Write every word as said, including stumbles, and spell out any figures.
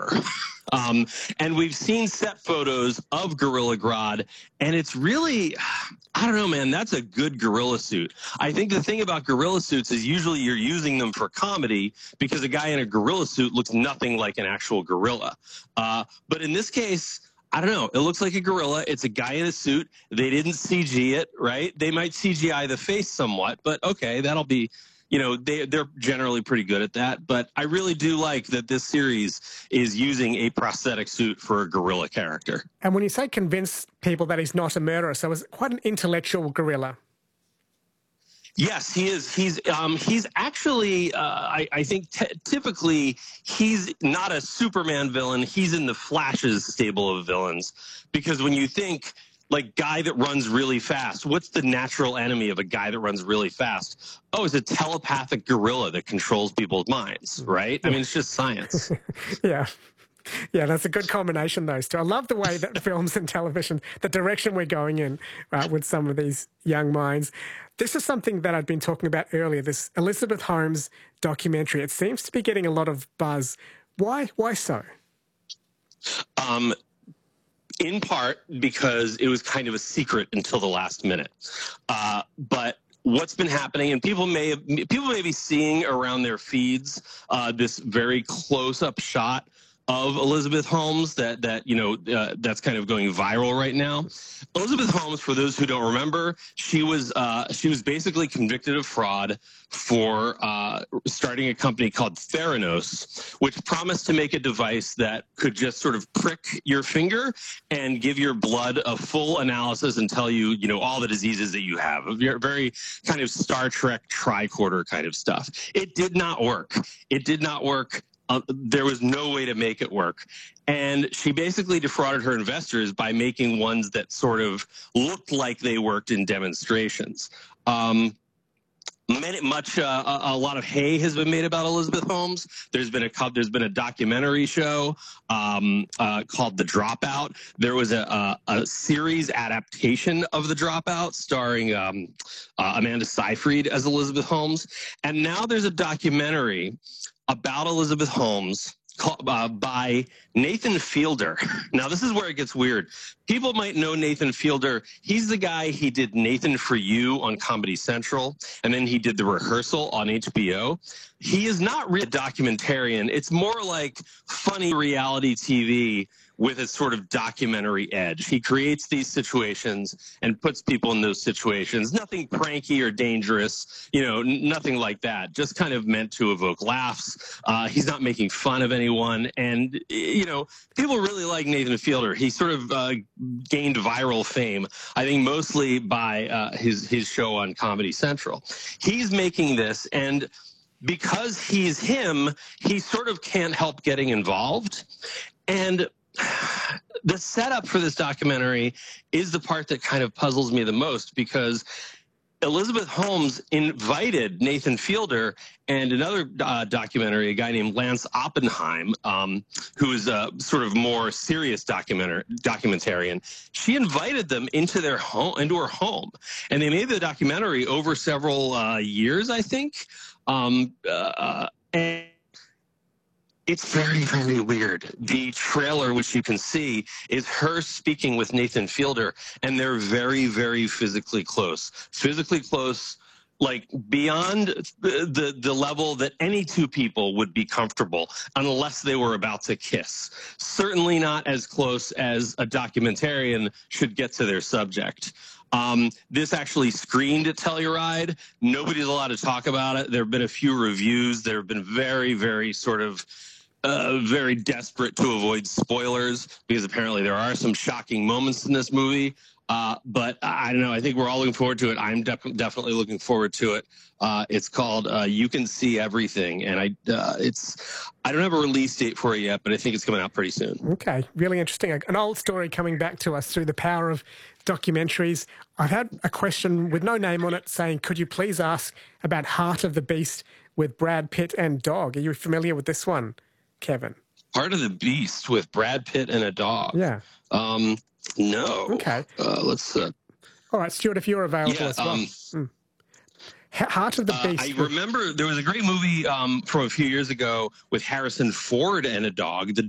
ever. Um, and we've seen set photos of Gorilla Grodd, and it's really, I don't know, man, that's a good gorilla suit. I think the thing about gorilla suits is usually you're using them for comedy because a guy in a gorilla suit looks nothing like an actual gorilla. Uh, but in this case, I don't know. It looks like a gorilla. It's a guy in a suit. They didn't C G it, right? They might C G I the face somewhat, but okay, that'll be, you know, they, they're generally pretty good at that. But I really do like that this series is using a prosthetic suit for a gorilla character. And when you say convince people that he's not a murderer, so it's quite an intellectual gorilla. Yes, he is. He's um, he's actually, uh, I, I think, t typically he's not a Superman villain. He's in the Flash's stable of villains, because when you think like guy that runs really fast, what's the natural enemy of a guy that runs really fast? Oh, it's a telepathic gorilla that controls people's minds, right? I mean, it's just science. Yeah. Yeah, that's a good combination, those two. I love the way that films and television, the direction we're going in uh, with some of these young minds. This is something that I'd been talking about earlier, this Elizabeth Holmes documentary. It seems to be getting a lot of buzz. Why? Why so? Um, in part because it was kind of a secret until the last minute. Uh, but what's been happening, and people may have, people may be seeing around their feeds uh, this very close-up shot of Elizabeth Holmes that, that you know, uh, that's kind of going viral right now. Elizabeth Holmes, for those who don't remember, she was uh, she was basically convicted of fraud for uh, starting a company called Theranos, which promised to make a device that could just sort of prick your finger and give your blood a full analysis and tell you, you know, all the diseases that you have. Very kind of Star Trek tricorder kind of stuff. It did not work. It did not work. Uh, there was no way to make it work. And she basically defrauded her investors by making ones that sort of looked like they worked in demonstrations. Um, many, much, uh, a, a lot of hay has been made about Elizabeth Holmes. There's been a there's been a documentary show um, uh, called The Dropout. There was a, a, a series adaptation of The Dropout starring um, uh, Amanda Seyfried as Elizabeth Holmes. And now there's a documentary about Elizabeth Holmes called, uh, by Nathan Fielder. Now, this is where it gets weird. People might know Nathan Fielder. He's the guy, he did Nathan For You on Comedy Central, and then he did The Rehearsal on H B O. He is not really a documentarian. It's more like funny reality T V with a sort of documentary edge. He creates these situations and puts people in those situations. Nothing pranky or dangerous, you know, nothing like that. Just kind of meant to evoke laughs. Uh, he's not making fun of anyone. And, you know, people really like Nathan Fielder. He sort of uh, gained viral fame, I think mostly by uh, his, his show on Comedy Central. He's making this, and because he's him, he sort of can't help getting involved. And the setup for this documentary is the part that kind of puzzles me the most, because Elizabeth Holmes invited Nathan Fielder and another uh, documentary, a guy named Lance Oppenheim, um, who is a sort of more serious documentar documentarian. She invited them into their home, into her home, and they made the documentary over several uh, years, I think. Um, uh, and it's very, very weird. The trailer, which you can see, is her speaking with Nathan Fielder, and they're very, very physically close. Physically close, like beyond the, the, the level that any two people would be comfortable unless they were about to kiss. Certainly not as close as a documentarian should get to their subject. Um, this actually screened at Telluride. Nobody's allowed to talk about it. There have been a few reviews. There have been very, very sort of Uh, very desperate to avoid spoilers, because apparently there are some shocking moments in this movie. Uh, but I don't know. I think we're all looking forward to it. I'm def definitely looking forward to it. Uh, it's called uh, You Can See Everything, and I uh, it's I don't have a release date for it yet, but I think it's coming out pretty soon. Okay, really interesting. An old story coming back to us through the power of documentaries. I've had a question with no name on it saying, could you please ask about Heart of the Beast with Brad Pitt and dog? Are you familiar with this one, Kevin? Heart of the Beast with Brad Pitt and a dog. Yeah. Um, no. Okay. Uh, let's. Uh, All right, Stuart, if you're available yeah, as well. Um, mm. Heart of the uh, Beast. I remember there was a great movie um, from a few years ago with Harrison Ford and a dog. The